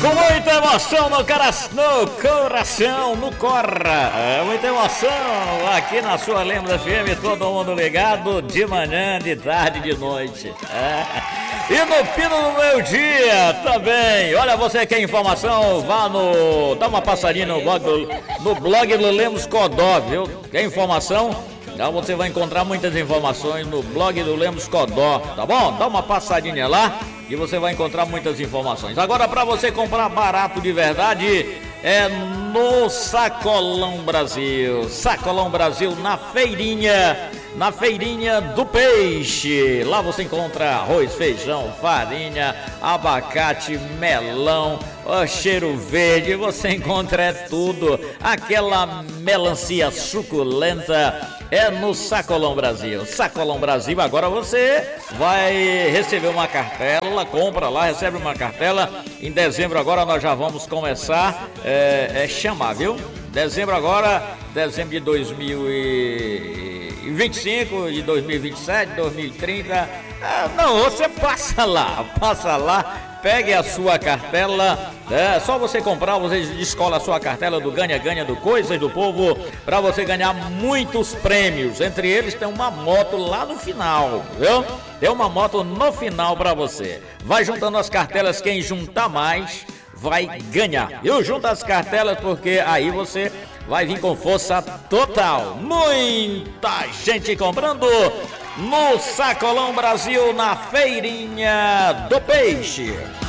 Com muita emoção no coração, no corra. Muita emoção aqui na sua Lemos FM, todo mundo ligado, de manhã, de tarde, de noite. E no pino do meu dia também. Olha, você quer informação? Dá uma passadinha no blog do Lemos Codó, viu? Quer informação? Então você vai encontrar muitas informações no blog do Lemos Codó, tá bom? Dá uma passadinha lá e você vai encontrar muitas informações. Agora, para você comprar barato de verdade, é no Sacolão Brasil. Sacolão Brasil na feirinha do peixe. Lá você encontra arroz, feijão, farinha, abacate, melão, cheiro verde. Você encontra tudo. Aquela melancia suculenta é no Sacolão Brasil. Sacolão Brasil, agora você vai receber uma cartela, compra lá, recebe uma cartela. Em dezembro agora nós já vamos começar chamar, viu? Dezembro de 2025, de 2027, 2030. Não, você passa lá. Pegue a sua cartela, só você comprar, você escola a sua cartela do ganha-ganha do Coisas do Povo, para você ganhar muitos prêmios. Entre eles tem uma moto lá no final, viu? Tem uma moto no final para você. Vai juntando as cartelas, quem juntar mais vai ganhar. Eu junto as cartelas porque aí você vai vir com força total. Muita gente comprando no Sacolão Brasil, na feirinha do peixe.